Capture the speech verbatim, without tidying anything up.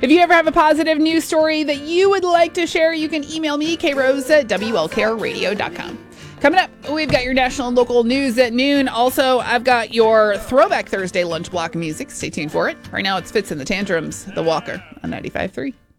If you ever have a positive news story that you would like to share, you can email me, krose at w l k r radio dot com. Coming up, we've got your national and local news at noon. Also, I've got your Throwback Thursday lunch block music. Stay tuned for it. Right now, it's Fitz and the Tantrums, The Walker on ninety-five point three.